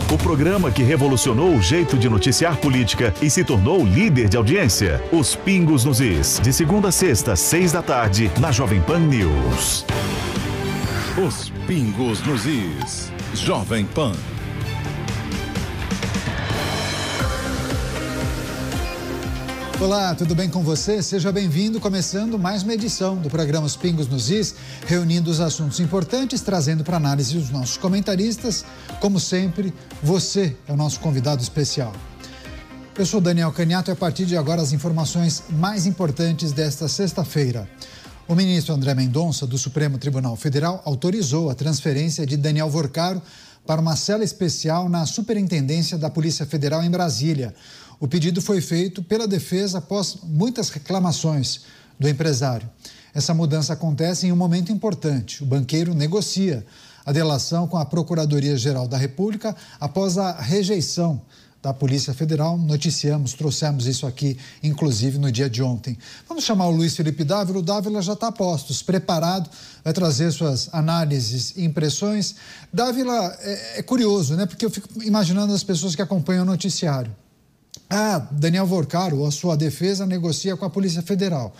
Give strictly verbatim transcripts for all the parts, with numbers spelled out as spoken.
O programa que revolucionou o jeito de noticiar política e se tornou líder de audiência. Os Pingos nos Is. De segunda a sexta, seis da tarde, na Jovem Pan News. Os Pingos nos Is. Jovem Pan. Olá, tudo bem com você? Seja bem-vindo, começando mais uma edição do programa Os Pingos nos Is, reunindo os assuntos importantes, trazendo para análise os nossos comentaristas. Como sempre, você é o nosso convidado especial. Eu sou Daniel Caniato e a partir de agora as informações mais importantes desta sexta-feira. O ministro André Mendonça, do Supremo Tribunal Federal, autorizou a transferência de Daniel Vorcaro para uma cela especial na Superintendência da Polícia Federal em Brasília. O pedido foi feito pela defesa após muitas reclamações do empresário. Essa mudança acontece em um momento importante. O banqueiro negocia a delação com a Procuradoria-Geral da República após a rejeição da Polícia Federal. Noticiamos, trouxemos isso aqui, inclusive, no dia de ontem. Vamos chamar o Luiz Felipe Dávila. O Dávila já está a postos, preparado, vai trazer suas análises e impressões. Dávila, é, é curioso, né? Porque eu fico imaginando as pessoas que acompanham o noticiário. Ah, Daniel Vorcaro, a sua defesa, negocia com a Polícia Federal.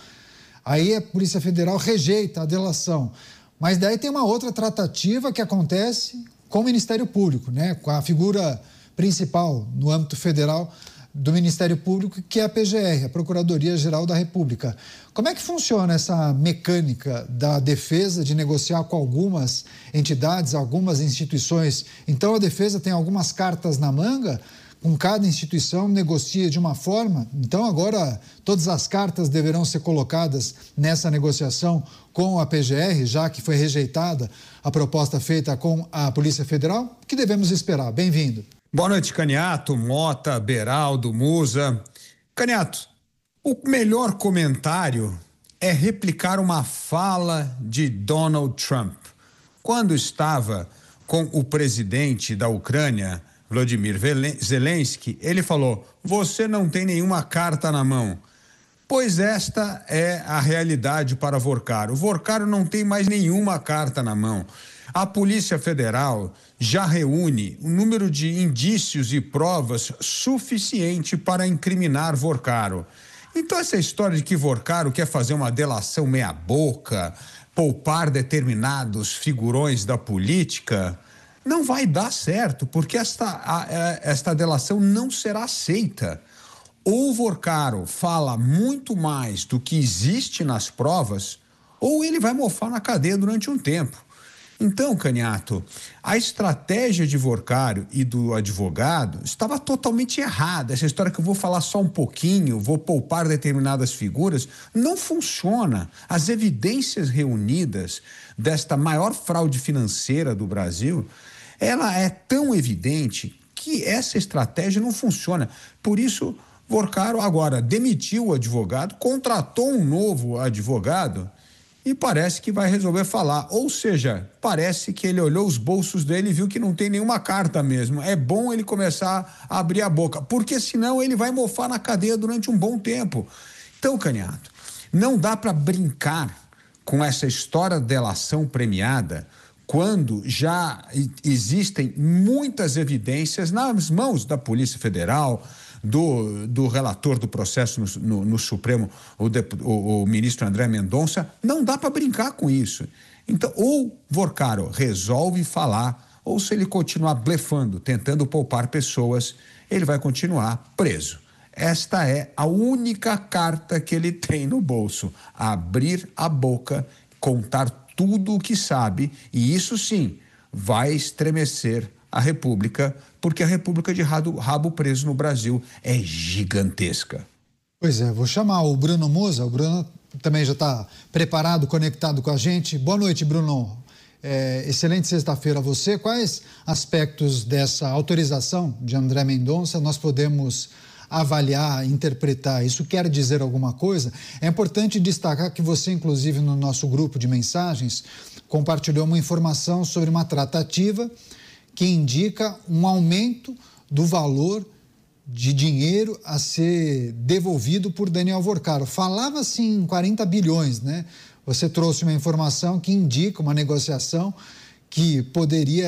Aí a Polícia Federal rejeita a delação. Mas daí tem uma outra tratativa que acontece com o Ministério Público, né? Com a figura principal no âmbito federal do Ministério Público, que é a P G R, a Procuradoria-Geral da República. Como é que funciona essa mecânica da defesa de negociar com algumas entidades, algumas instituições? Então a defesa tem algumas cartas na manga? Com cada instituição negocia de uma forma, então agora todas as cartas deverão ser colocadas nessa negociação com a P G R, já que foi rejeitada a proposta feita com a Polícia Federal. O que devemos esperar? Bem-vindo. Boa noite, Caniato, Mota, Beraldo, Musa. Caniato, o melhor comentário é replicar uma fala de Donald Trump. Quando estava com o presidente da Ucrânia, Volodymyr Zelensky, ele falou: você não tem nenhuma carta na mão. Pois esta é a realidade para Vorcaro. Vorcaro não tem mais nenhuma carta na mão. A Polícia Federal já reúne um número de indícios e provas suficiente para incriminar Vorcaro. Então essa história de que Vorcaro quer fazer uma delação meia-boca, poupar determinados figurões da política, não vai dar certo, porque esta, a, a, esta delação não será aceita. Ou o Vorcaro fala muito mais do que existe nas provas, ou ele vai mofar na cadeia durante um tempo. Então, Caniato, a estratégia de Vorcaro e do advogado estava totalmente errada. Essa história que eu vou falar só um pouquinho, vou poupar determinadas figuras, não funciona. As evidências reunidas desta maior fraude financeira do Brasil, ela é tão evidente que essa estratégia não funciona. Por isso, Vorcaro agora demitiu o advogado, contratou um novo advogado e parece que vai resolver falar. Ou seja, parece que ele olhou os bolsos dele e viu que não tem nenhuma carta mesmo. É bom ele começar a abrir a boca, porque senão ele vai mofar na cadeia durante um bom tempo. Então, Caniato, não dá para brincar com essa história de delação premiada quando já existem muitas evidências nas mãos da Polícia Federal, do, do relator do processo no, no, no Supremo, o, de, o, o ministro André Mendonça. Não dá para brincar com isso. Então, ou Vorcaro resolve falar, ou se ele continuar blefando, tentando poupar pessoas, ele vai continuar preso. Esta é a única carta que ele tem no bolso: abrir a boca, contar tudo o que sabe, e isso sim vai estremecer a República, porque a República de rabo, rabo preso no Brasil é gigantesca. Pois é, vou chamar o Bruno Musa. O Bruno também já está preparado, conectado com a gente. Boa noite, Bruno. É, excelente sexta-feira a você. Quais aspectos dessa autorização de André Mendonça nós podemos avaliar, interpretar? Isso quer dizer alguma coisa? É importante destacar que você, inclusive, no nosso grupo de mensagens, compartilhou uma informação sobre uma tratativa que indica um aumento do valor de dinheiro a ser devolvido por Daniel Vorcaro. Falava-se em quarenta bilhões, né? Você trouxe uma informação que indica uma negociação que poderia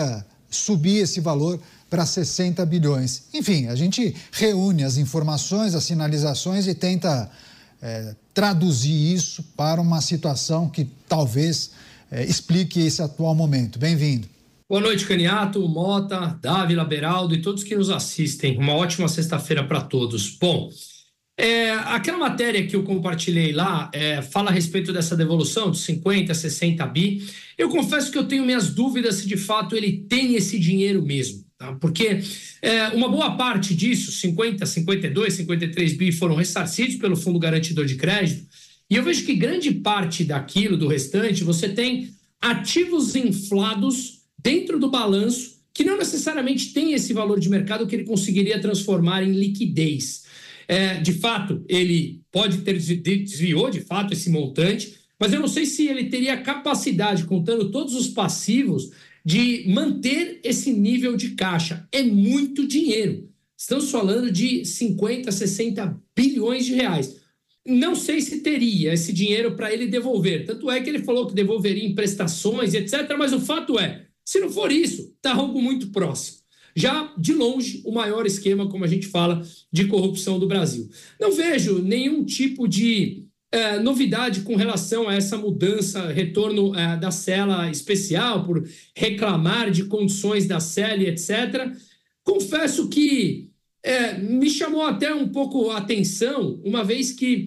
subir esse valor para sessenta bilhões. Enfim, a gente reúne as informações, as sinalizações e tenta é, traduzir isso para uma situação que talvez é, explique esse atual momento. Bem-vindo. Boa noite, Caniato, Mota, Dávila, Beraldo e todos que nos assistem. Uma ótima sexta-feira para todos. Bom, é, aquela matéria que eu compartilhei lá é, fala a respeito dessa devolução de cinquenta, sessenta bi. Eu confesso que eu tenho minhas dúvidas se de fato ele tem esse dinheiro mesmo. Tá? Porque é, uma boa parte disso, cinquenta, cinquenta e dois, cinquenta e três bi, foram ressarcidos pelo Fundo Garantidor de Crédito. E eu vejo que grande parte daquilo, do restante, você tem ativos inflados dentro do balanço que não necessariamente tem esse valor de mercado que ele conseguiria transformar em liquidez. É, de fato, ele pode ter desviou, de fato, esse montante, mas eu não sei se ele teria capacidade, contando todos os passivos, de manter esse nível de caixa. É muito dinheiro. Estamos falando de cinquenta, sessenta bilhões de reais. Não sei se teria esse dinheiro para ele devolver. Tanto é que ele falou que devolveria em prestações, etcétera. Mas o fato é, se não for isso, está algo muito próximo. Já, de longe, o maior esquema, como a gente fala, de corrupção do Brasil. Não vejo nenhum tipo de é, novidade com relação a essa mudança, retorno é, da cela especial, por reclamar de condições da cela, etcétera. Confesso que é, me chamou até um pouco a atenção, uma vez que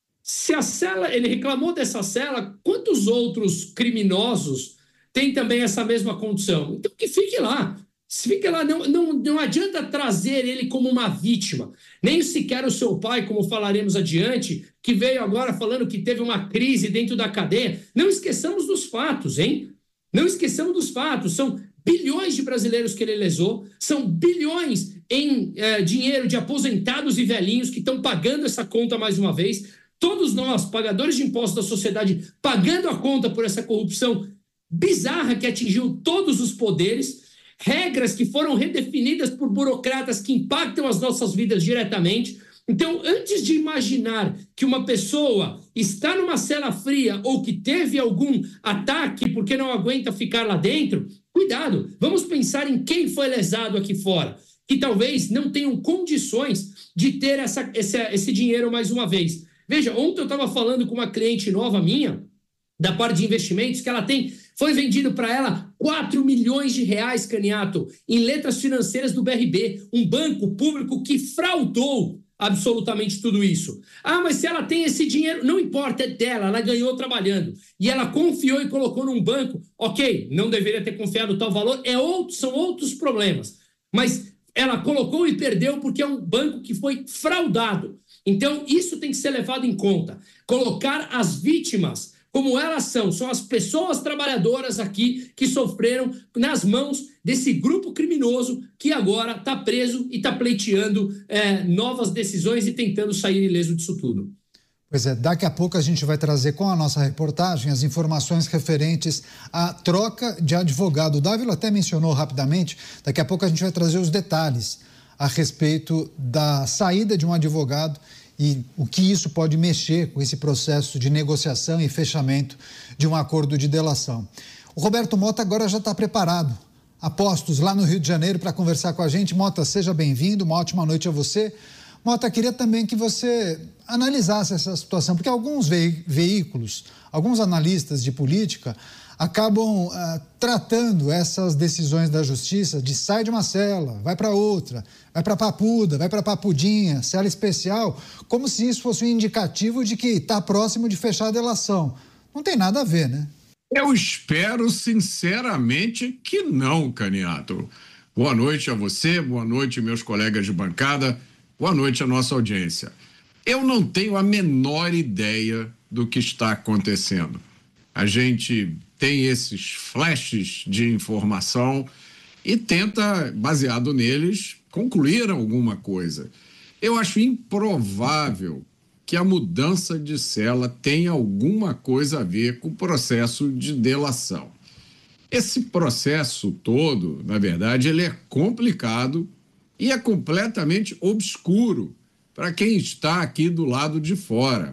se a cela, ele reclamou dessa cela, quantos outros criminosos têm também essa mesma condição? Então que fique lá. Se fica lá, não, não, não adianta trazer ele como uma vítima, nem sequer o seu pai, como falaremos adiante, que veio agora falando que teve uma crise dentro da cadeia. Não esqueçamos dos fatos, hein? Não esqueçamos dos fatos. São bilhões de brasileiros que ele lesou, são bilhões em eh, dinheiro de aposentados e velhinhos que estão pagando essa conta mais uma vez. Todos nós, pagadores de impostos da sociedade, pagando a conta por essa corrupção bizarra que atingiu todos os poderes. Regras que foram redefinidas por burocratas que impactam as nossas vidas diretamente. Então, antes de imaginar que uma pessoa está numa cela fria ou que teve algum ataque porque não aguenta ficar lá dentro, cuidado, vamos pensar em quem foi lesado aqui fora, que talvez não tenham condições de ter essa, esse, esse dinheiro mais uma vez. Veja, ontem eu estava falando com uma cliente nova minha, da parte de investimentos, que ela tem, foi vendido para ela quatro milhões de reais, Caniato, em letras financeiras do B R B, um banco público que fraudou absolutamente tudo isso. Ah, mas se ela tem esse dinheiro, não importa, é dela, ela ganhou trabalhando. E ela confiou e colocou num banco, ok, não deveria ter confiado tal valor, é outro, são outros problemas. Mas ela colocou e perdeu porque é um banco que foi fraudado. Então, isso tem que ser levado em conta. Colocar as vítimas como elas são, são as pessoas trabalhadoras aqui que sofreram nas mãos desse grupo criminoso que agora está preso e está pleiteando é, novas decisões e tentando sair ileso disso tudo. Pois é, daqui a pouco a gente vai trazer com a nossa reportagem as informações referentes à troca de advogado. O Dávila até mencionou rapidamente, daqui a pouco a gente vai trazer os detalhes a respeito da saída de um advogado e o que isso pode mexer com esse processo de negociação e fechamento de um acordo de delação. O Roberto Mota agora já está preparado, a postos lá no Rio de Janeiro, para conversar com a gente. Mota, seja bem-vindo, uma ótima noite a você. Mota, queria também que você analisasse essa situação, porque alguns ve- veículos, alguns analistas de política acabam uh, tratando essas decisões da justiça de sai de uma cela, vai para outra, vai para Papuda, vai para Papudinha, cela especial, como se isso fosse um indicativo de que está próximo de fechar a delação. Não tem nada a ver, né? Eu espero sinceramente que não, Caniato. Boa noite a você, boa noite meus colegas de bancada, boa noite à nossa audiência. Eu não tenho a menor ideia do que está acontecendo. A gente tem esses flashes de informação e tenta, baseado neles, concluir alguma coisa. Eu acho improvável que a mudança de cela tenha alguma coisa a ver com o processo de delação. Esse processo todo, na verdade, ele é complicado e é completamente obscuro para quem está aqui do lado de fora.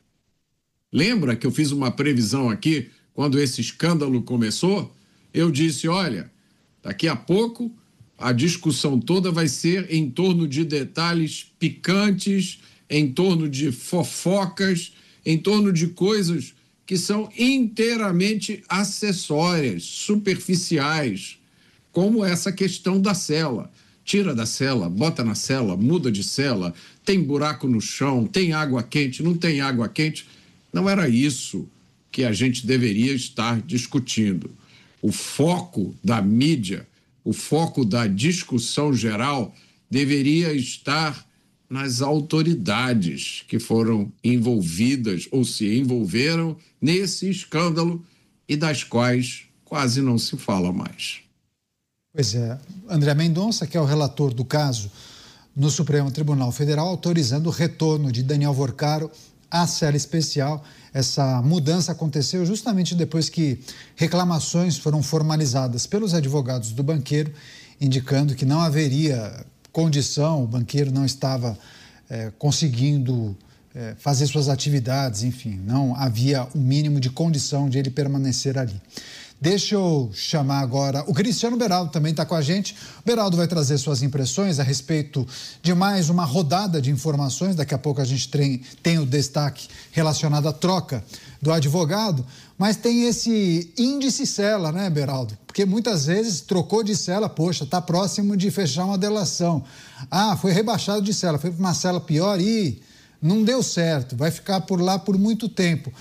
Lembra que eu fiz uma previsão aqui quando esse escândalo começou? Eu disse, olha, Daqui a pouco, a discussão toda vai ser em torno de detalhes picantes, em torno de fofocas, em torno de coisas que são inteiramente acessórias, superficiais, como essa questão da cela. Tira da cela, bota na cela, muda de cela, tem buraco no chão, tem água quente, não tem água quente. Não era isso que a gente deveria estar discutindo. O foco da mídia, o foco da discussão geral deveria estar nas autoridades que foram envolvidas ou se envolveram nesse escândalo e das quais quase não se fala mais. Pois é, André Mendonça, que é o relator do caso no Supremo Tribunal Federal, autorizando o retorno de Daniel Vorcaro à cela especial. Essa mudança aconteceu justamente depois que reclamações foram formalizadas pelos advogados do banqueiro, indicando que não haveria condição, o banqueiro não estava é, conseguindo é, fazer suas atividades, enfim, não havia o um mínimo de condição de ele permanecer ali. Deixa eu chamar agora o Cristiano Beraldo, também está com a gente. O Beraldo vai trazer suas impressões a respeito de mais uma rodada de informações. Daqui a pouco a gente tem, tem o destaque relacionado à troca do advogado, mas tem esse índice cela, né, Beraldo? Porque muitas vezes trocou de cela, poxa, está próximo de fechar uma delação. Ah, foi rebaixado de cela, foi para uma cela pior e não deu certo, vai ficar por lá por muito tempo.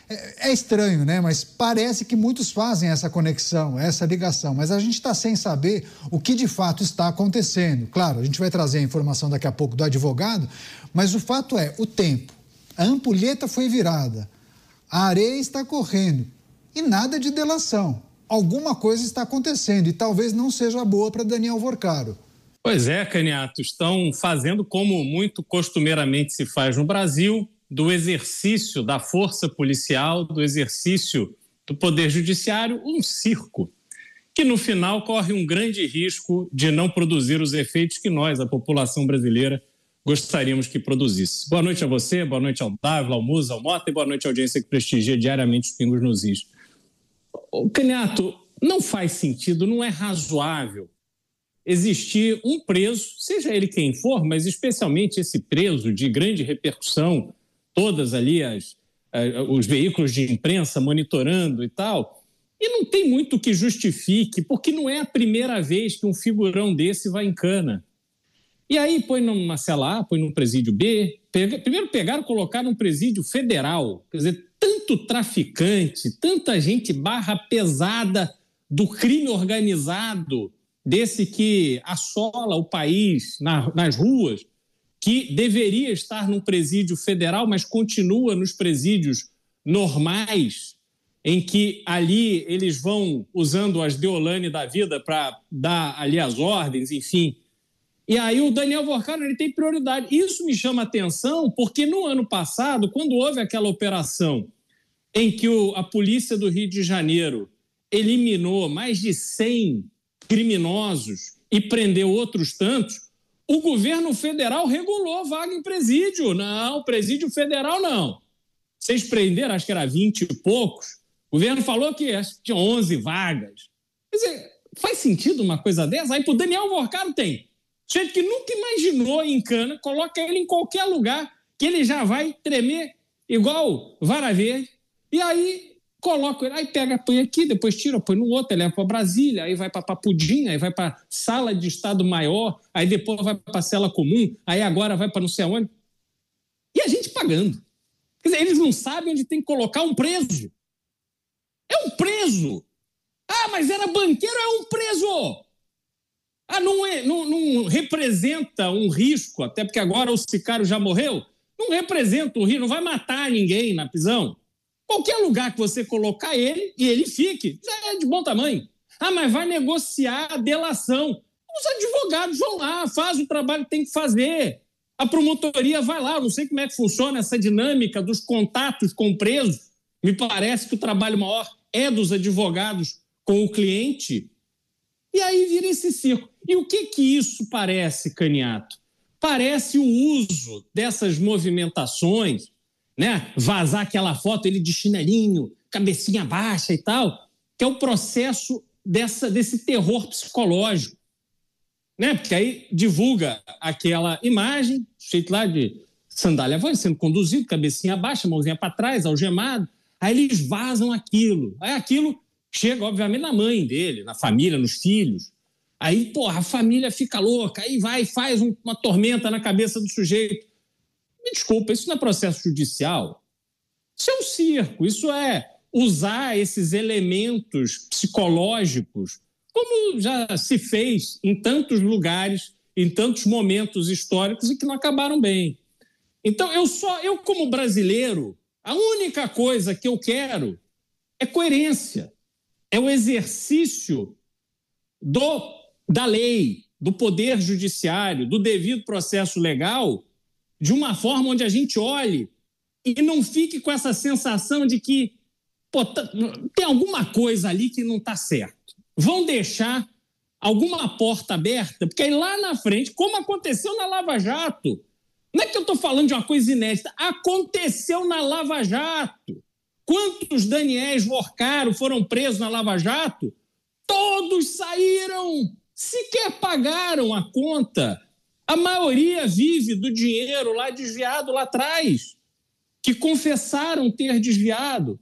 É estranho, né? Mas parece que muitos fazem essa conexão, essa ligação, mas a gente está sem saber o que de fato está acontecendo. Claro, a gente vai trazer a informação daqui a pouco do advogado, mas o fato é, o tempo, a ampulheta foi virada, a areia está correndo e nada de delação. Alguma coisa está acontecendo e talvez não seja boa para Daniel Vorcaro. Pois é, Caniato, estão fazendo como muito costumeiramente se faz no Brasil, do exercício da força policial, do exercício do poder judiciário, um circo, que no final corre um grande risco de não produzir os efeitos que nós, a população brasileira, gostaríamos que produzisse. Boa noite a você, boa noite ao Dávila, ao Musa, ao Mota e boa noite à audiência que prestigia diariamente os Pingos nos Is. Caniato, não faz sentido, não é razoável existir um preso, seja ele quem for, mas especialmente esse preso de grande repercussão, todas ali as, os veículos de imprensa monitorando e tal, e não tem muito que justifique, porque não é a primeira vez que um figurão desse vai em cana. E aí põe numa cela A, põe num presídio B, pega, primeiro pegaram e colocaram num presídio federal, quer dizer, tanto traficante, tanta gente barra pesada do crime organizado, desse que assola o país na, nas ruas, que deveria estar num presídio federal, mas continua nos presídios normais, em que ali eles vão usando as Deolane da vida para dar ali as ordens, enfim. E aí o Daniel Vorcaro, ele tem prioridade. Isso me chama a atenção porque no ano passado, quando houve aquela operação em que o, a polícia do Rio de Janeiro eliminou mais de cem criminosos e prendeu outros tantos, o governo federal regulou vaga em presídio. Não, presídio federal não. Vocês prenderam, acho que era vinte e poucos. O governo falou que tinha onze vagas. Quer dizer, faz sentido uma coisa dessa? Aí pro Daniel Vorcaro tem. Gente que nunca imaginou em cana, coloca ele em qualquer lugar que ele já vai tremer igual vara verde. E aí coloca ele, aí pega, põe aqui, depois tira, põe no outro, leva para Brasília, aí vai para Papudim, aí vai para sala de Estado Maior, aí depois vai para cela comum, aí agora vai para não sei aonde. E a gente pagando. Quer dizer, eles não sabem onde tem que colocar um preso. É um preso. Ah, mas era banqueiro, é um preso. Ah, não, é, não, não representa um risco, até porque agora o sicário já morreu, não representa um risco, não vai matar ninguém na prisão. Qualquer lugar que você colocar ele e ele fique, já é de bom tamanho. Ah, mas vai negociar a delação. Os advogados vão lá, faz o trabalho que tem que fazer. A promotoria vai lá, eu não sei como é que funciona essa dinâmica dos contatos com o preso. Me parece que o trabalho maior é dos advogados com o cliente. E aí vira esse circo. E o que que isso parece, Caniato? Parece o uso dessas movimentações, né? Vazar aquela foto, ele de chinelinho, cabecinha baixa e tal, que é o processo dessa, desse terror psicológico, né? Porque aí divulga aquela imagem, sujeito lá de sandália voz sendo conduzido, cabecinha baixa, mãozinha para trás, algemado, aí eles vazam aquilo, aí aquilo chega, obviamente, na mãe dele, na família, nos filhos, aí, porra, a família fica louca, aí vai e faz um, uma tormenta na cabeça do sujeito. Me desculpa, isso não é processo judicial, isso é um circo, isso é usar esses elementos psicológicos, como já se fez em tantos lugares, em tantos momentos históricos e que não acabaram bem. Então, eu só, eu como brasileiro, a única coisa que eu quero é coerência, é o exercício do, da lei, do poder judiciário, do devido processo legal, de uma forma onde a gente olhe e não fique com essa sensação de que pô, tá, tem alguma coisa ali que não está certo. Vão deixar alguma porta aberta, porque aí lá na frente, como aconteceu na Lava Jato, não é que eu estou falando de uma coisa inédita, aconteceu na Lava Jato. Quantos Daniéis Vorcaro foram presos na Lava Jato? Todos saíram, sequer pagaram a conta. A maioria vive do dinheiro lá desviado lá atrás, que confessaram ter desviado,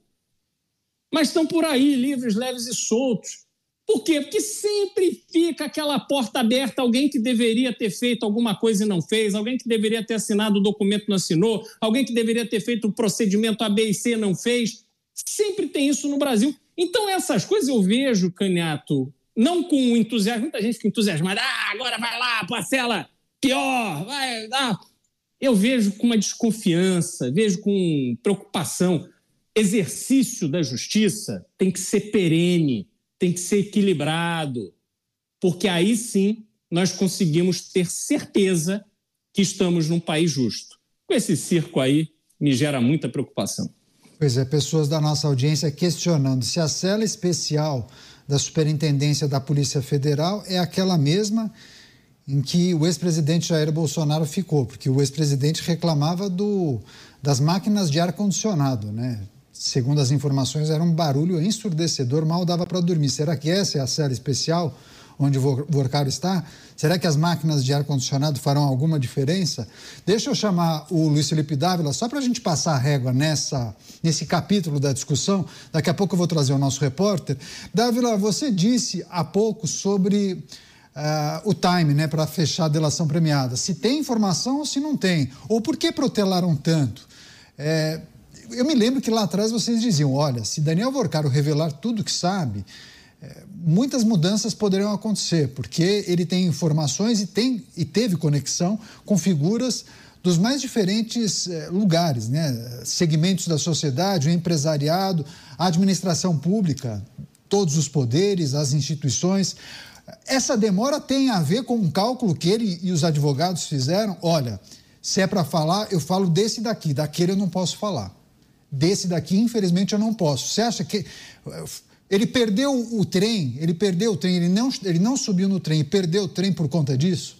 mas estão por aí, livres, leves e soltos. Por quê? Porque sempre fica aquela porta aberta, alguém que deveria ter feito alguma coisa e não fez, alguém que deveria ter assinado o documento e não assinou, alguém que deveria ter feito o procedimento A, B e C e não fez. Sempre tem isso no Brasil. Então, essas coisas eu vejo, Caniato, não com entusiasmo, muita gente fica entusiasmada, ah, agora vai lá, parcela pior, vai, ah. Eu vejo com uma desconfiança, vejo com preocupação. Exercício da justiça tem que ser perene, tem que ser equilibrado, porque aí sim nós conseguimos ter certeza que estamos num país justo. Com esse circo aí, me gera muita preocupação. Pois é, pessoas da nossa audiência questionando se a cela especial da Superintendência da Polícia Federal é aquela mesma em que o ex-presidente Jair Bolsonaro ficou, porque o ex-presidente reclamava do, das máquinas de ar-condicionado, né? Segundo as informações, era um barulho ensurdecedor, mal dava para dormir. Será que essa é a cela especial onde o Vorcaro está? Será que as máquinas de ar-condicionado farão alguma diferença? Deixa eu chamar o Luiz Felipe Dávila, só para a gente passar a régua nessa, nesse capítulo da discussão. Daqui a pouco eu vou trazer o nosso repórter. Dávila, você disse há pouco sobre uh, o time, né, para fechar a delação premiada. Se tem informação ou se não tem. Ou por que protelaram tanto? É... Eu me lembro que lá atrás vocês diziam, olha, se Daniel Vorcaro revelar tudo que sabe, é, muitas mudanças poderão acontecer, porque ele tem informações e, tem, e teve conexão com figuras dos mais diferentes é, lugares, né? Segmentos da sociedade, o empresariado, a administração pública, todos os poderes, as instituições. Essa demora tem a ver com um cálculo que ele e os advogados fizeram. Olha, se é para falar, eu falo desse daqui, daquele eu não posso falar. Desse daqui, infelizmente, eu não posso. Você acha que ele perdeu o trem, ele perdeu o trem, ele não, ele não subiu no trem e perdeu o trem por conta disso?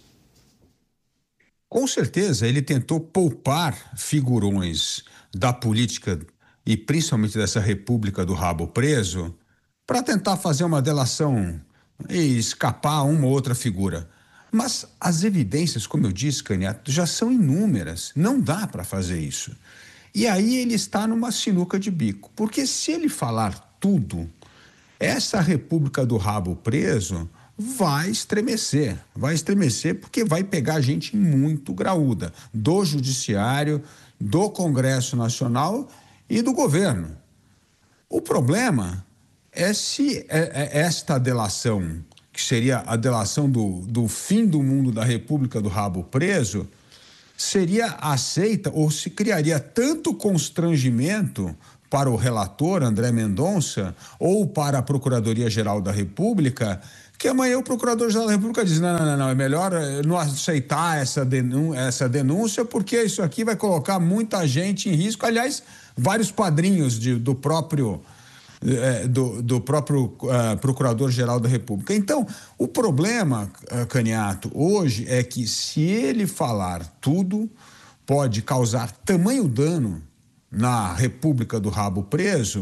Com certeza, ele tentou poupar figurões da política e principalmente dessa República do Rabo Preso para tentar fazer uma delação e escapar uma ou outra figura. Mas as evidências, como eu disse, Caniato, já são inúmeras. Não dá para fazer isso. E aí ele está numa sinuca de bico, porque se ele falar tudo, essa República do Rabo Preso vai estremecer, vai estremecer porque vai pegar gente muito graúda, do Judiciário, do Congresso Nacional e do governo. O problema é se esta delação, que seria a delação do, do fim do mundo da República do Rabo Preso, seria aceita ou se criaria tanto constrangimento para o relator André Mendonça ou para a Procuradoria-Geral da República, que amanhã o Procurador-Geral da República diz, não, não, não, não, é melhor não aceitar essa denúncia, essa denúncia porque isso aqui vai colocar muita gente em risco. Aliás, vários padrinhos de, do próprio... É, do, do próprio uh, Procurador-Geral da República. Então, o problema, uh, Caniato, hoje é que se ele falar tudo, pode causar tamanho dano na República do Rabo Preso,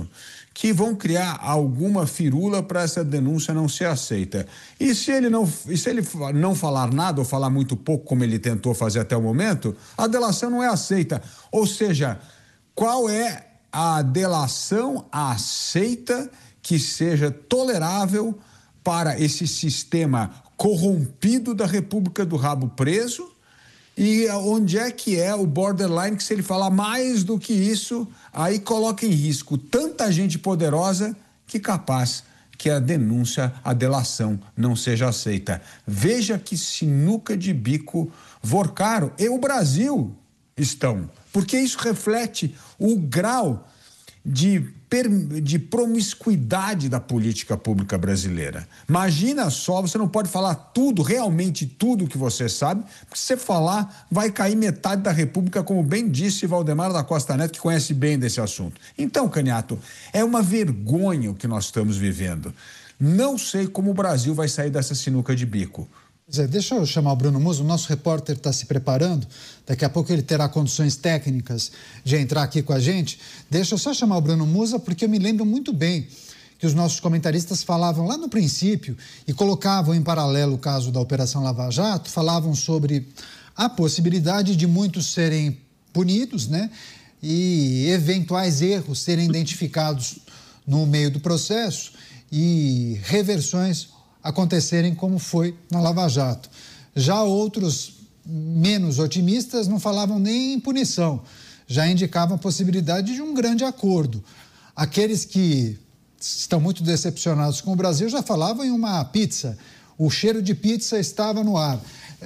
que vão criar alguma firula para essa denúncia não ser aceita. E se ele não, e se ele não falar nada ou falar muito pouco, como ele tentou fazer até o momento, a delação não é aceita. Ou seja, qual é a delação aceita que seja tolerável para esse sistema corrompido da República do Rabo Preso? E onde é que é o borderline que, se ele falar mais do que isso, aí coloca em risco tanta gente poderosa que capaz que a denúncia, a delação não seja aceita. Veja que sinuca de bico Vorcaro e o Brasil estão, porque isso reflete o grau de, de promiscuidade da política pública brasileira. Imagina só, você não pode falar tudo, realmente tudo que você sabe, porque se você falar, vai cair metade da República, como bem disse Valdemar da Costa Neto, que conhece bem desse assunto. Então, Caniato, é uma vergonha o que nós estamos vivendo. Não sei como o Brasil vai sair dessa sinuca de bico. Zé, deixa eu chamar o Bruno Musso, o nosso repórter está se preparando, daqui a pouco ele terá condições técnicas de entrar aqui com a gente. Deixa eu só chamar o Bruno Musa, porque eu me lembro muito bem que os nossos comentaristas falavam lá no princípio e colocavam em paralelo o caso da Operação Lava Jato, falavam sobre a possibilidade de muitos serem punidos, né, e eventuais erros serem identificados no meio do processo e reversões acontecerem como foi na Lava Jato. Já outros menos otimistas não falavam nem em punição, já indicavam a possibilidade de um grande acordo. Aqueles que estão muito decepcionados com o Brasil já falavam em uma pizza. O cheiro de pizza estava no ar.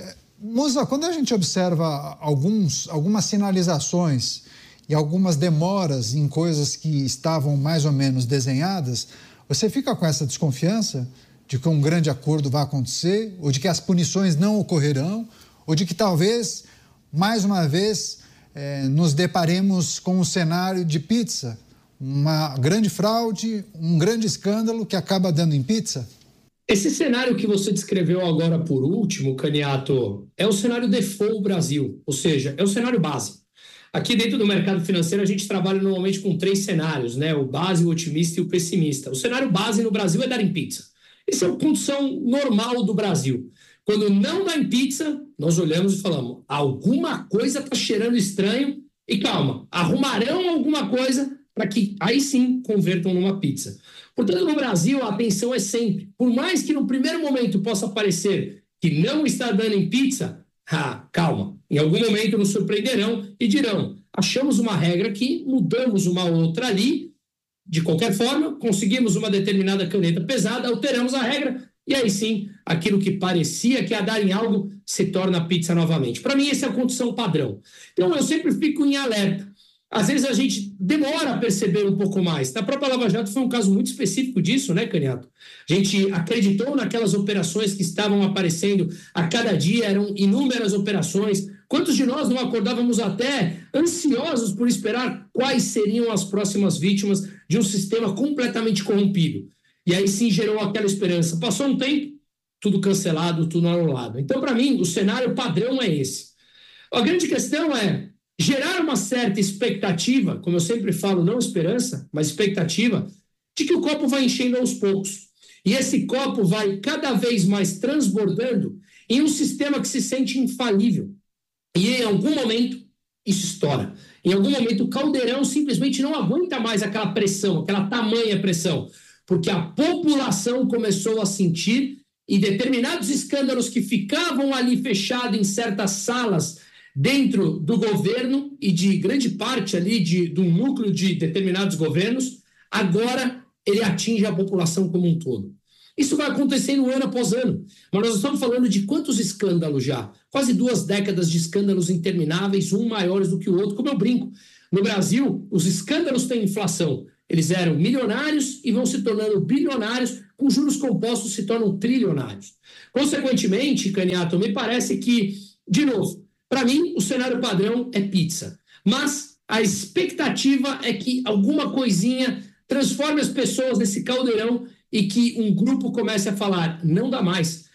Musa, quando a gente observa alguns, algumas sinalizações e algumas demoras em coisas que estavam mais ou menos desenhadas, você fica com essa desconfiança de que um grande acordo vai acontecer, ou de que as punições não ocorrerão, ou de que talvez, mais uma vez, eh, nos deparemos com um cenário de pizza, uma grande fraude, um grande escândalo que acaba dando em pizza? Esse cenário que você descreveu agora por último, Caniato, é o cenário default Brasil, ou seja, é o cenário base. Aqui dentro do mercado financeiro a gente trabalha normalmente com três cenários, né? O base, o otimista e o pessimista. O cenário base no Brasil é dar em pizza. Essa é uma condição normal do Brasil. Quando não dá em pizza, nós olhamos e falamos, alguma coisa está cheirando estranho e calma, arrumarão alguma coisa para que aí sim convertam numa pizza. Portanto, no Brasil, a atenção é sempre, por mais que no primeiro momento possa parecer que não está dando em pizza, ah, calma, em algum momento nos surpreenderão e dirão, achamos uma regra aqui, mudamos uma outra ali, de qualquer forma, conseguimos uma determinada caneta pesada, alteramos a regra e aí sim, aquilo que parecia que ia dar em algo se torna pizza novamente. Para mim, essa é a condição padrão. Então, eu sempre fico em alerta. Às vezes a gente demora a perceber um pouco mais. Na própria Lava Jato foi um caso muito específico disso, né, Caniato? A gente acreditou naquelas operações que estavam aparecendo a cada dia, eram inúmeras operações. Quantos de nós não acordávamos até ansiosos por esperar quais seriam as próximas vítimas de um sistema completamente corrompido? E aí sim gerou aquela esperança. Passou um tempo, tudo cancelado, tudo anulado. Então, para mim, o cenário padrão é esse. A grande questão é gerar uma certa expectativa, como eu sempre falo, não esperança, mas expectativa, de que o copo vai enchendo aos poucos. E esse copo vai cada vez mais transbordando em um sistema que se sente infalível. E em algum momento, isso estoura. Em algum momento, o caldeirão simplesmente não aguenta mais aquela pressão, aquela tamanha pressão, porque a população começou a sentir e determinados escândalos que ficavam ali fechados em certas salas dentro do governo e de grande parte ali de, do núcleo de determinados governos, agora ele atinge a população como um todo. Isso vai acontecendo ano após ano, mas nós estamos falando de quantos escândalos já? Quase duas décadas de escândalos intermináveis, um maiores do que o outro, como eu brinco. No Brasil, os escândalos têm inflação. Eles eram milionários e vão se tornando bilionários, com juros compostos se tornam trilionários. Consequentemente, Caniato, me parece que, de novo, para mim, o cenário padrão é pizza. Mas a expectativa é que alguma coisinha transforme as pessoas nesse caldeirão e que um grupo comece a falar, não dá mais,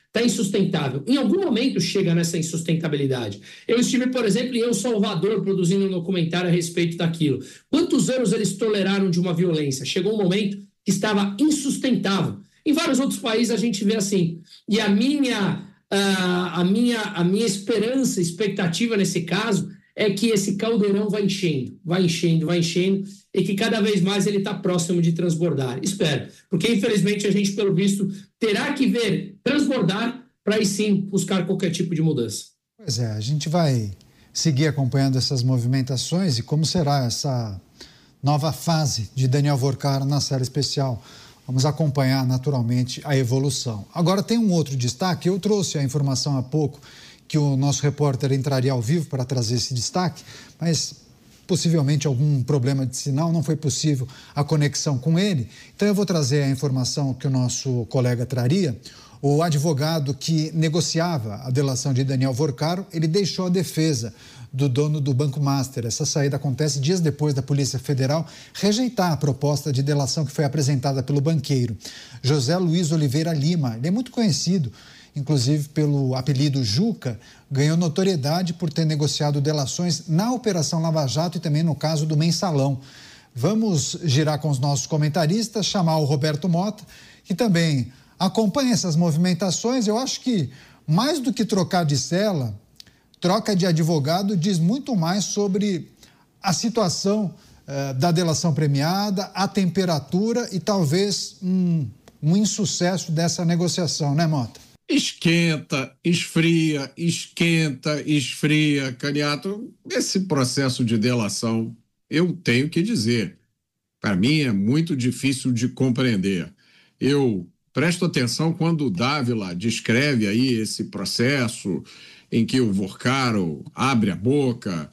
está insustentável. Em algum momento chega nessa insustentabilidade. Eu estive, por exemplo, em El Salvador, produzindo um documentário a respeito daquilo. Quantos anos eles toleraram de uma violência? Chegou um momento que estava insustentável. Em vários outros países a gente vê assim. E a minha, a, a minha, a minha esperança, expectativa nesse caso é que esse caldeirão vai enchendo, vai enchendo, vai enchendo, e que cada vez mais ele está próximo de transbordar. Espero, porque infelizmente a gente, pelo visto, terá que ver transbordar para aí sim buscar qualquer tipo de mudança. Pois é, a gente vai seguir acompanhando essas movimentações e como será essa nova fase de Daniel Vorcaro na série especial. Vamos acompanhar naturalmente a evolução. Agora tem um outro destaque, eu trouxe a informação há pouco que o nosso repórter entraria ao vivo para trazer esse destaque, mas possivelmente algum problema de sinal, não foi possível a conexão com ele. Então eu vou trazer a informação que o nosso colega traria. O advogado que negociava a delação de Daniel Vorcaro, ele deixou a defesa do dono do Banco Master. Essa saída acontece dias depois da Polícia Federal rejeitar a proposta de delação que foi apresentada pelo banqueiro José Luiz Oliveira Lima. Ele é muito conhecido, inclusive pelo apelido Juca, ganhou notoriedade por ter negociado delações na Operação Lava Jato e também no caso do Mensalão. Vamos girar com os nossos comentaristas, chamar o Roberto Mota, que também acompanha essas movimentações. Eu acho que, mais do que trocar de cela, troca de advogado diz muito mais sobre a situação eh, da delação premiada, a temperatura e talvez um, um insucesso dessa negociação, né, Mota? Esquenta, esfria, esquenta, esfria, Caniato. Esse processo de delação, eu tenho que dizer, para mim é muito difícil de compreender. Eu presto atenção quando o Dávila descreve aí esse processo em que o Vorcaro abre a boca,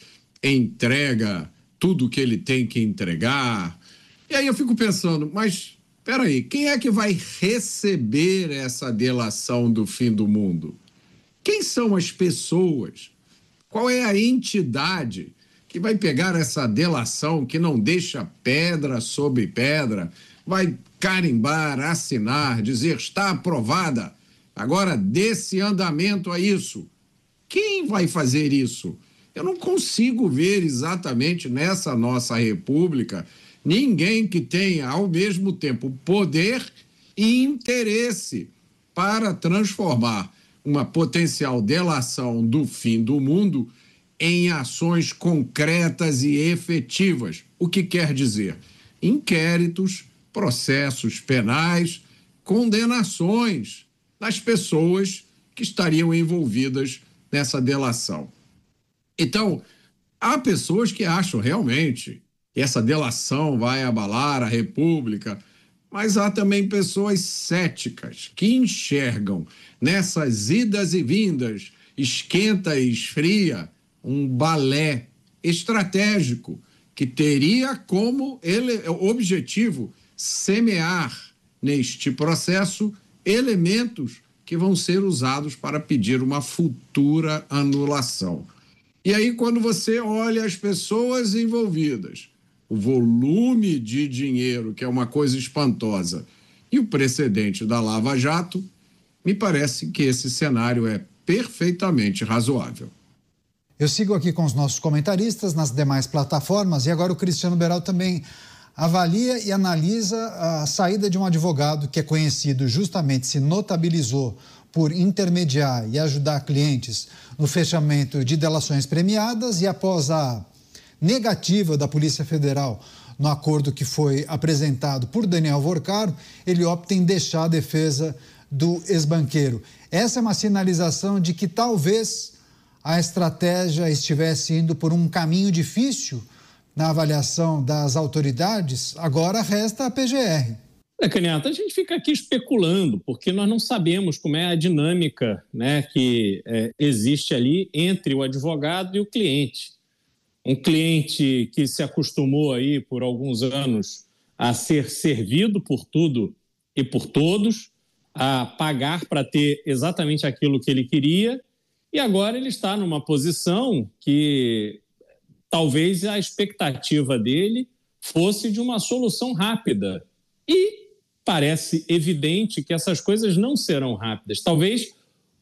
entrega tudo o que ele tem que entregar. E aí eu fico pensando, mas espera aí, quem é que vai receber essa delação do fim do mundo? Quem são as pessoas? Qual é a entidade que vai pegar essa delação que não deixa pedra sobre pedra, vai carimbar, assinar, dizer está aprovada, agora desse andamento a isso? Quem vai fazer isso? Eu não consigo ver exatamente nessa nossa república ninguém que tenha, ao mesmo tempo, poder e interesse para transformar uma potencial delação do fim do mundo em ações concretas e efetivas. O que quer dizer? Inquéritos, processos penais, condenações das pessoas que estariam envolvidas nessa delação. Então, há pessoas que acham realmente que essa delação vai abalar a República, mas há também pessoas céticas que enxergam nessas idas e vindas, esquenta e esfria, um balé estratégico que teria como ele, objetivo semear neste processo elementos que vão ser usados para pedir uma futura anulação. E aí, quando você olha as pessoas envolvidas, o volume de dinheiro, que é uma coisa espantosa, e o precedente da Lava Jato, me parece que esse cenário é perfeitamente razoável. Eu sigo aqui com os nossos comentaristas nas demais plataformas e agora o Cristiano Beraldo também avalia e analisa a saída de um advogado que é conhecido justamente, se notabilizou por intermediar e ajudar clientes no fechamento de delações premiadas e após a negativa da Polícia Federal no acordo que foi apresentado por Daniel Vorcaro, ele opta em deixar a defesa do ex-banqueiro. Essa é uma sinalização de que talvez a estratégia estivesse indo por um caminho difícil na avaliação das autoridades. Agora resta a P G R. É, Caniato, a gente fica aqui especulando, porque nós não sabemos como é a dinâmica, né, que é, existe ali entre o advogado e o cliente. Um cliente que se acostumou aí por alguns anos a ser servido por tudo e por todos, a pagar para ter exatamente aquilo que ele queria, e agora ele está numa posição que talvez a expectativa dele fosse de uma solução rápida. E parece evidente que essas coisas não serão rápidas. Talvez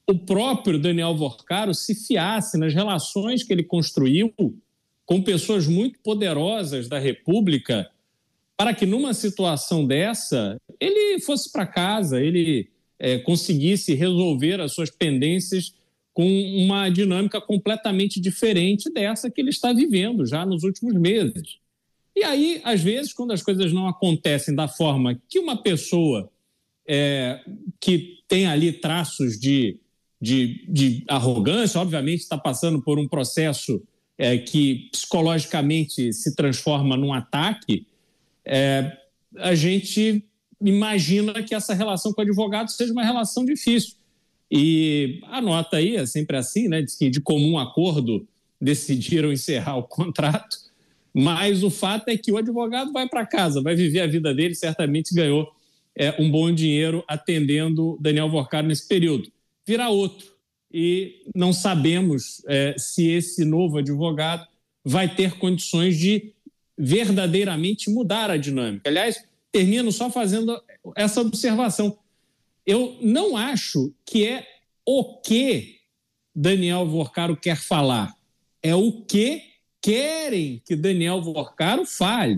o próprio Daniel Vorcaro se fiasse nas relações que ele construiu com pessoas muito poderosas da República, para que numa situação dessa ele fosse para casa, ele é, conseguisse resolver as suas pendências com uma dinâmica completamente diferente dessa que ele está vivendo já nos últimos meses. E aí, às vezes, quando as coisas não acontecem da forma que uma pessoa é, que tem ali traços de, de, de arrogância, obviamente está passando por um processo é, que psicologicamente se transforma num ataque, é, a gente imagina que essa relação com o advogado seja uma relação difícil. E a nota aí é sempre assim, né? Diz que de comum acordo decidiram encerrar o contrato, mas o fato é que o advogado vai para casa, vai viver a vida dele, certamente ganhou é, um bom dinheiro atendendo Daniel Vorcaro nesse período. Virá outro, e não sabemos é, se esse novo advogado vai ter condições de verdadeiramente mudar a dinâmica. Aliás, termino só fazendo essa observação. Eu não acho que é o que Daniel Vorcaro quer falar, é o que querem que Daniel Vorcaro fale.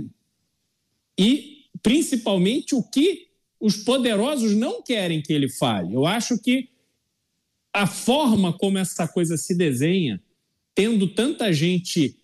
E, principalmente, o que os poderosos não querem que ele fale. Eu acho que a forma como essa coisa se desenha, tendo tanta gente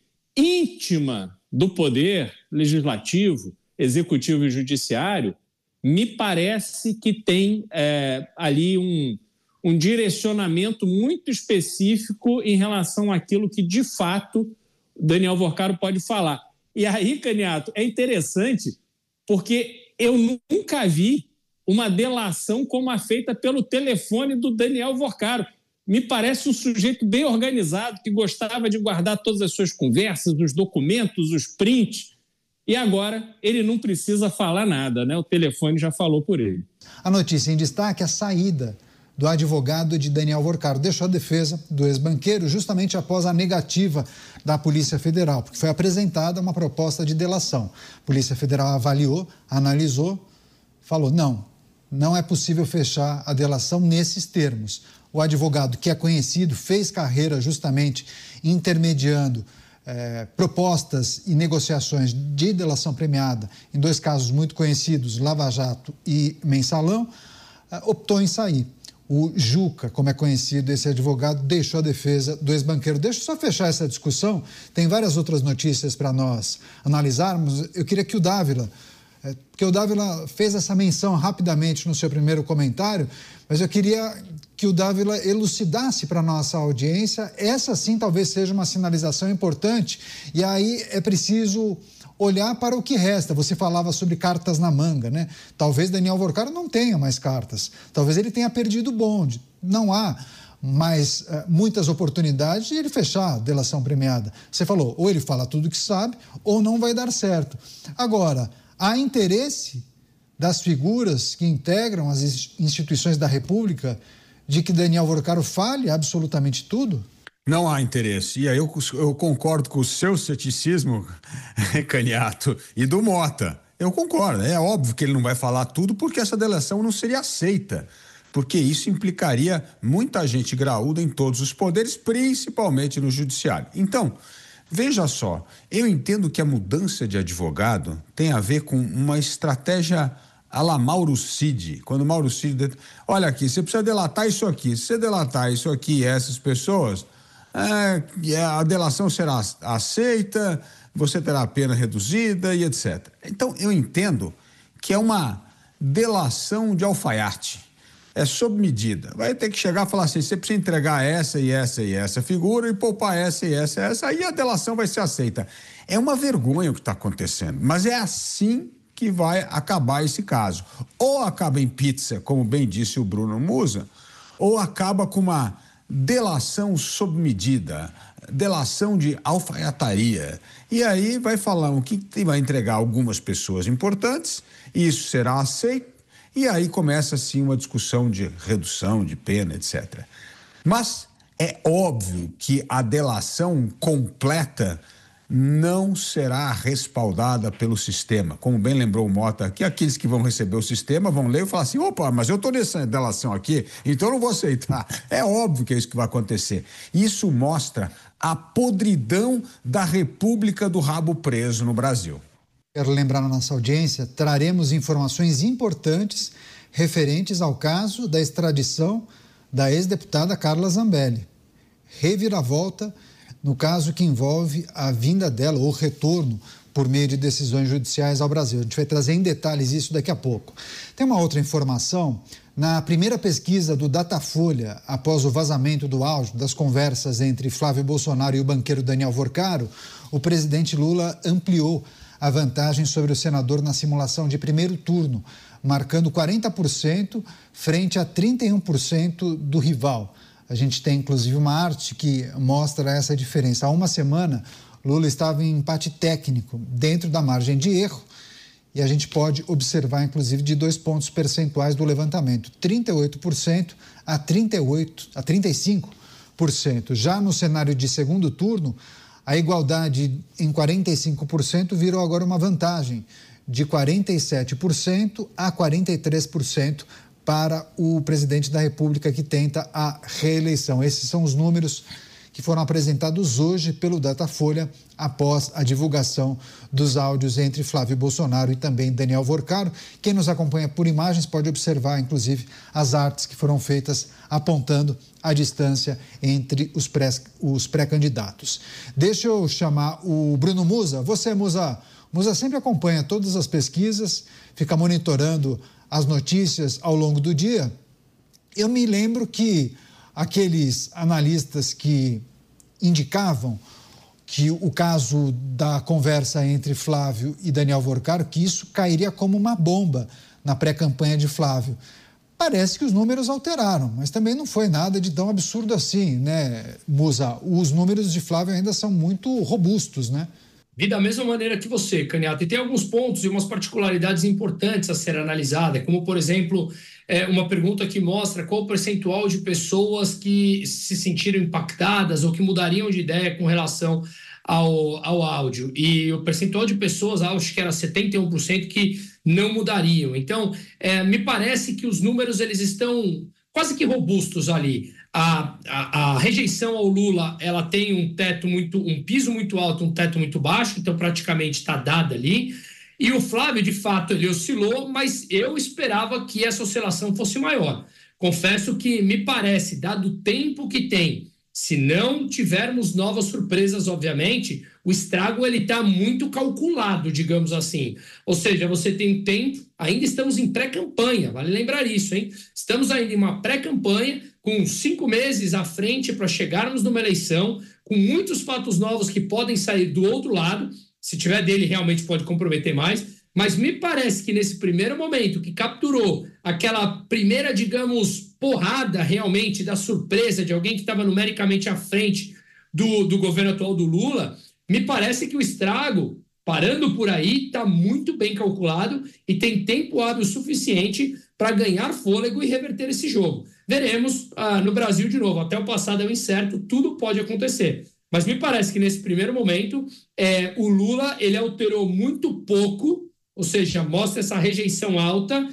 íntima do poder legislativo, executivo e judiciário, me parece que tem é, ali um, um direcionamento muito específico em relação àquilo que, de fato, Daniel Vorcaro pode falar. E aí, Caniato, é interessante porque eu nunca vi uma delação como a feita pelo telefone do Daniel Vorcaro. Me parece um sujeito bem organizado, que gostava de guardar todas as suas conversas, os documentos, os prints. E agora ele não precisa falar nada, né? O telefone já falou por ele. A notícia em destaque é a saída do advogado de Daniel Vorcaro. Deixou a defesa do ex-banqueiro justamente após a negativa da Polícia Federal, porque foi apresentada uma proposta de delação. A Polícia Federal avaliou, analisou, falou, não, não é possível fechar a delação nesses termos. O advogado, que é conhecido, fez carreira justamente intermediando É, propostas e negociações de delação premiada em dois casos muito conhecidos, Lava Jato e Mensalão, é, optou em sair. O Juca, como é conhecido, esse advogado, deixou a defesa do ex-banqueiro. Deixa eu só fechar essa discussão, tem várias outras notícias para nós analisarmos. Eu queria que o Dávila, é, porque o Dávila fez essa menção rapidamente no seu primeiro comentário, mas eu queria que o Dávila elucidasse para a nossa audiência. Essa sim talvez seja uma sinalização importante, e aí é preciso olhar para o que resta. Você falava sobre cartas na manga, né? Talvez Daniel Vorcaro não tenha mais cartas, talvez ele tenha perdido o bonde, não há mais uh, muitas oportunidades de ele fechar a delação premiada. Você falou, ou ele fala tudo que sabe, ou não vai dar certo. Agora, há interesse das figuras que integram as instituições da República de que Daniel Vorcaro fale absolutamente tudo? Não há interesse. E aí eu, eu concordo com o seu ceticismo, Caniato, e do Mota. Eu concordo. É óbvio que ele não vai falar tudo porque essa delação não seria aceita. Porque isso implicaria muita gente graúda em todos os poderes, principalmente no judiciário. Então, veja só, eu entendo que a mudança de advogado tem a ver com uma estratégia a la Mauro Cid, quando Mauro Cid... Olha aqui, você precisa delatar isso aqui. Se você delatar isso aqui e essas pessoas, é, a delação será aceita, você terá a pena reduzida e etcétera. Então, eu entendo que é uma delação de alfaiate. É sob medida. Vai ter que chegar e falar assim, você precisa entregar essa e essa e essa figura e poupar essa e essa e essa, aí a delação vai ser aceita. É uma vergonha o que está acontecendo, mas é assim que vai acabar esse caso. Ou acaba em pizza, como bem disse o Bruno Musa, ou acaba com uma delação sob medida, delação de alfaiataria. E aí vai falar o que vai entregar algumas pessoas importantes, e isso será aceito, e aí começa assim uma discussão de redução de pena, etcétera. Mas é óbvio que a delação completa não será respaldada pelo sistema. Como bem lembrou o Mota aqui, aqueles que vão receber o sistema vão ler e falar assim, opa, mas eu estou nessa delação aqui, então eu não vou aceitar. É óbvio que é isso que vai acontecer. Isso mostra a podridão da República do Rabo Preso no Brasil. Quero lembrar na nossa audiência, traremos informações importantes referentes ao caso da extradição da ex-deputada Carla Zambelli. Reviravolta no caso que envolve a vinda dela, ou retorno, por meio de decisões judiciais ao Brasil. A gente vai trazer em detalhes isso daqui a pouco. Tem uma outra informação. Na primeira pesquisa do Datafolha, após o vazamento do áudio das conversas entre Flávio Bolsonaro e o banqueiro Daniel Vorcaro, o presidente Lula ampliou a vantagem sobre o senador na simulação de primeiro turno, marcando quarenta por cento frente a trinta e um por cento do rival. A gente tem, inclusive, uma arte que mostra essa diferença. Há uma semana, Lula estava em empate técnico, dentro da margem de erro, e a gente pode observar, inclusive, de dois pontos percentuais do levantamento, trinta e oito por cento a trinta e oito por cento, a trinta e cinco por cento. Já no cenário de segundo turno, a igualdade em quarenta e cinco por cento virou agora uma vantagem, de quarenta e sete por cento a quarenta e três por cento para o presidente da República que tenta a reeleição. Esses são os números que foram apresentados hoje pelo Datafolha após a divulgação dos áudios entre Flávio Bolsonaro e também Daniel Vorcaro. Quem nos acompanha por imagens pode observar, inclusive, as artes que foram feitas apontando a distância entre os, pré, os pré-candidatos. Deixa eu chamar o Bruno Musa. Você, Musa, Musa sempre acompanha todas as pesquisas, fica monitorando as notícias ao longo do dia. Eu me lembro que aqueles analistas que indicavam que o caso da conversa entre Flávio e Daniel Vorcaro, que isso cairia como uma bomba na pré-campanha de Flávio. Parece que os números alteraram, mas também não foi nada de tão absurdo assim, né, Musa? Os números de Flávio ainda são muito robustos, né? Vi da mesma maneira que você, Caniato, e tem alguns pontos e umas particularidades importantes a ser analisada, como, por exemplo, é, uma pergunta que mostra qual o percentual de pessoas que se sentiram impactadas ou que mudariam de ideia com relação ao, ao áudio. E o percentual de pessoas, acho que era setenta e um por cento, que não mudariam. Então, é, me parece que os números eles estão quase que robustos ali. A, a, a rejeição ao Lula, ela tem um teto muito, um piso muito alto, um teto muito baixo, então praticamente está dada ali. E o Flávio, de fato, ele oscilou, mas eu esperava que essa oscilação fosse maior. Confesso que me parece, dado o tempo que tem, se não tivermos novas surpresas, obviamente, o estrago ele está muito calculado, digamos assim. Ou seja, você tem tempo, ainda estamos em pré-campanha, vale lembrar isso, hein? Estamos ainda em uma pré-campanha, com cinco meses à frente para chegarmos numa eleição, com muitos fatos novos que podem sair do outro lado, se tiver dele realmente pode comprometer mais, mas me parece que nesse primeiro momento que capturou aquela primeira, digamos, porrada realmente da surpresa de alguém que estava numericamente à frente do, do governo atual do Lula, me parece que o estrago, parando por aí, está muito bem calculado e tem tempo hábil suficiente para ganhar fôlego e reverter esse jogo. Veremos ah, no Brasil de novo. Até o passado é um incerto, tudo pode acontecer. Mas me parece que nesse primeiro momento é, o Lula ele alterou muito pouco, ou seja, mostra essa rejeição alta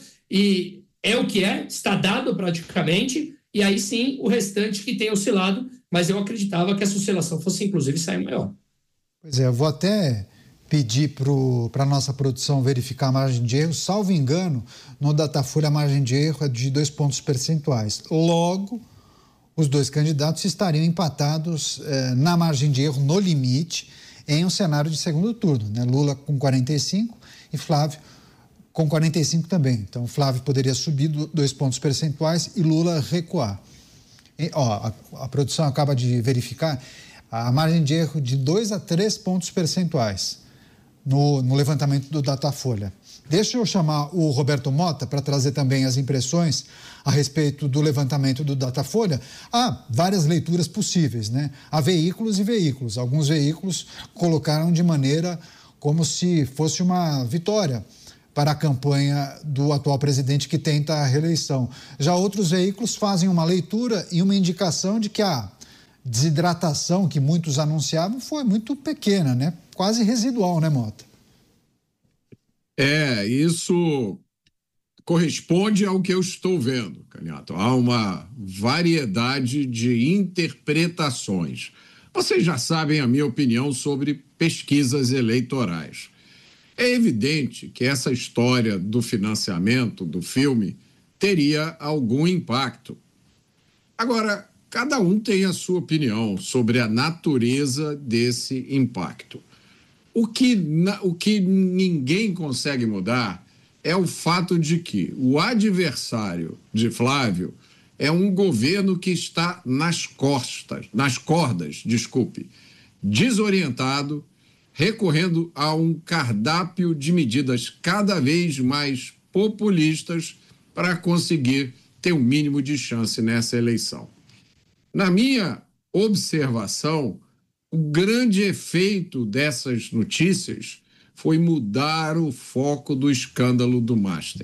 e é o que é, está dado praticamente, e aí sim o restante que tem oscilado, mas eu acreditava que essa oscilação fosse inclusive sair maior. Pois é, eu vou até pedir para a nossa produção verificar a margem de erro. Salvo engano, no Datafolha a margem de erro é de dois pontos percentuais. Logo, os dois candidatos estariam empatados eh, na margem de erro, no limite, em um cenário de segundo turno, né? Lula com quarenta e cinco e Flávio com quarenta e cinco também. Então, Flávio poderia subir dois pontos percentuais e Lula recuar. E, ó, a, a produção acaba de verificar a margem de erro de dois a três pontos percentuais. No, no levantamento do Datafolha. Deixa eu chamar o Roberto Mota para trazer também as impressões a respeito do levantamento do Datafolha. Há várias leituras possíveis, né? Há veículos e veículos. Alguns veículos colocaram de maneira como se fosse uma vitória para a campanha do atual presidente que tenta a reeleição. Já outros veículos fazem uma leitura e uma indicação de que a desidratação que muitos anunciavam foi muito pequena, né? quase residual, né, Mota? É, isso corresponde ao que eu estou vendo, Canhato. Há uma variedade de interpretações. Vocês já sabem a minha opinião sobre pesquisas eleitorais. É evidente que essa história do financiamento do filme teria algum impacto. Agora, cada um tem a sua opinião sobre a natureza desse impacto. O que, o que ninguém consegue mudar é o fato de que o adversário de Flávio é um governo que está nas costas, nas cordas, desculpe, desorientado, recorrendo a um cardápio de medidas cada vez mais populistas para conseguir ter um mínimo de chance nessa eleição. Na minha observação, o grande efeito dessas notícias foi mudar o foco do escândalo do Master.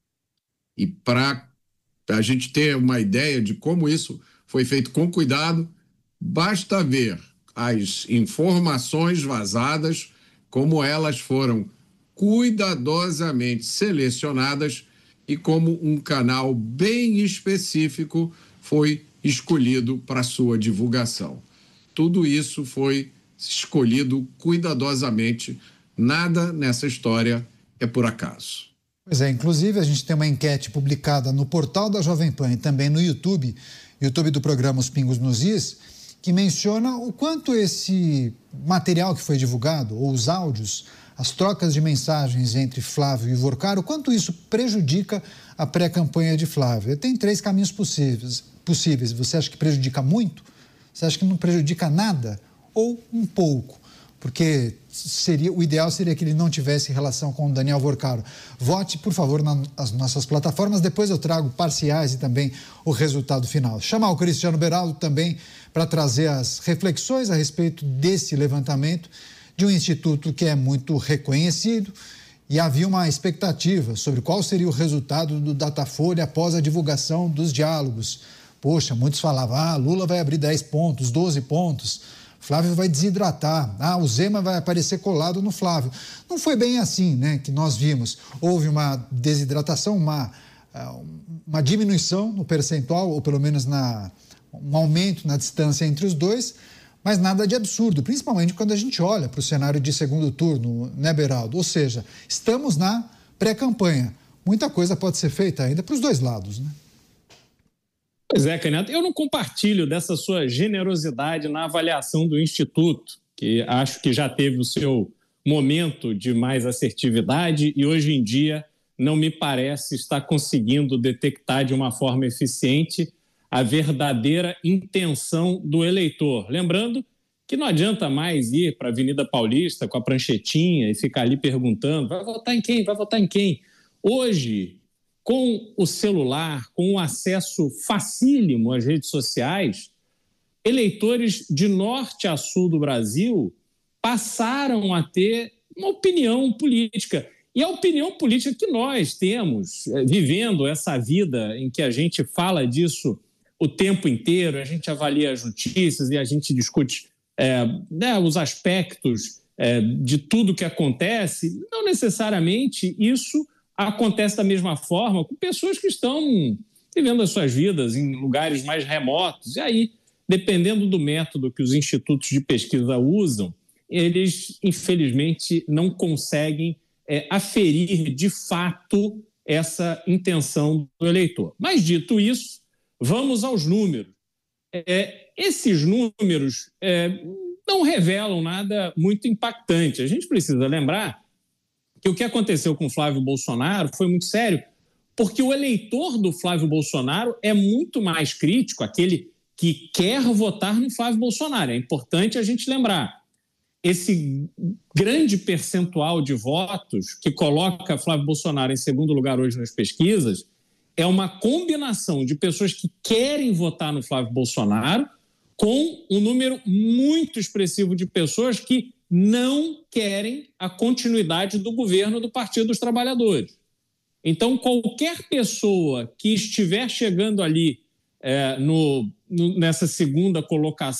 E para a gente ter uma ideia de como isso foi feito com cuidado, basta ver as informações vazadas, como elas foram cuidadosamente selecionadas e como um canal bem específico foi escolhido para sua divulgação. Tudo isso foi escolhido cuidadosamente. Nada nessa história é por acaso. Pois é, inclusive a gente tem uma enquete publicada no portal da Jovem Pan e também no YouTube, YouTube do programa Os Pingos nos Is, que menciona o quanto esse material que foi divulgado, ou os áudios, as trocas de mensagens entre Flávio e Vorcaro, o quanto isso prejudica a pré-campanha de Flávio. Tem três caminhos possíveis. possíveis. Você acha que prejudica muito? Você acha que não prejudica nada? Ou um pouco? Porque seria, o ideal seria que ele não tivesse relação com o Daniel Vorcaro. Vote, por favor, nas nossas plataformas. Depois eu trago parciais e também o resultado final. Chamar o Cristiano Beraldo também para trazer as reflexões a respeito desse levantamento de um instituto que é muito reconhecido e havia uma expectativa sobre qual seria o resultado do Datafolha após a divulgação dos diálogos. Poxa, muitos falavam, ah, Lula vai abrir dez pontos, doze pontos, Flávio vai desidratar, ah, o Zema vai aparecer colado no Flávio. Não foi bem assim, né, que nós vimos. Houve uma desidratação, uma, uma diminuição no percentual, ou pelo menos na, um aumento na distância entre os dois, mas nada de absurdo, principalmente quando a gente olha para o cenário de segundo turno, né, Beraldo? Ou seja, estamos na pré-campanha. Muita coisa pode ser feita ainda para os dois lados, né? Pois é, Canhato, eu não compartilho dessa sua generosidade na avaliação do Instituto, que acho que já teve o seu momento de mais assertividade e hoje em dia não me parece estar conseguindo detectar de uma forma eficiente a verdadeira intenção do eleitor. Lembrando que não adianta mais ir para a Avenida Paulista com a pranchetinha e ficar ali perguntando, vai votar em quem, vai votar em quem? Hoje, com o celular, com o acesso facílimo às redes sociais, eleitores de norte a sul do Brasil passaram a ter uma opinião política. E a opinião política que nós temos, vivendo essa vida em que a gente fala disso o tempo inteiro, a gente avalia as notícias e a gente discute é, né, os aspectos é, de tudo que acontece, não necessariamente isso acontece da mesma forma com pessoas que estão vivendo as suas vidas em lugares mais remotos. E aí, dependendo do método que os institutos de pesquisa usam, eles, infelizmente, não conseguem é, aferir de fato essa intenção do eleitor. Mas, dito isso, vamos aos números. É, esses números é, não revelam nada muito impactante. A gente precisa lembrar que o que aconteceu com Flávio Bolsonaro foi muito sério, porque o eleitor do Flávio Bolsonaro é muito mais crítico, aquele que quer votar no Flávio Bolsonaro. É importante a gente lembrar. Esse grande percentual de votos que coloca Flávio Bolsonaro em segundo lugar hoje nas pesquisas é uma combinação de pessoas que querem votar no Flávio Bolsonaro com um número muito expressivo de pessoas que não querem a continuidade do governo do Partido dos Trabalhadores. Então, qualquer pessoa que estiver chegando ali é, no, no, nessa segunda colocação